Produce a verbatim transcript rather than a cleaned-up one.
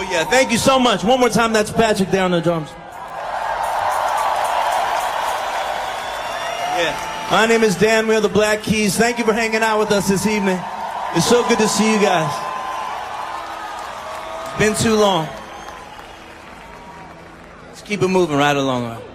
Oh yeah, thank you so much. One more time, that's Patrick there on the drums. Yeah. My name is Dan, we are the Black Keys. Thank you for hanging out with us this evening. It's so good to see you guys. Been too long. Let's keep it moving right along.